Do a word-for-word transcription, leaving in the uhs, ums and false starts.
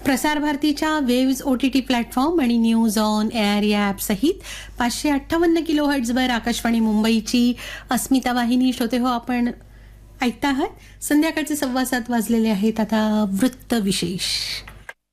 प्रसार भारतीच्या waves OTT platform आणि न्यूज ऑन एअर या ॲप सहित पाचशे अठ्ठावन्न किलो हर्ट्झवर आकाशवाणी मुंबईची अस्मिता वाहिनी श्रोते हो आपण ऐकता आहात. संध्याकाळचे सव्वा सात वाजलेले आहेत. आता वृत्त विशेष.